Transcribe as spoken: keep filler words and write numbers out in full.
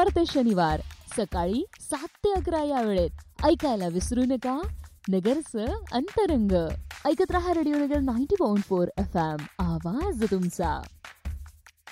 सोमवार ते शनिवार सकाळी सात ते अकरा या वेळेत ऐकायला विसरू नका नगरचं अंतरंग. ऐकत रहा रेडिओ नगर नव्वद पॉइंट चार एफ एम, आवाज तुमचा.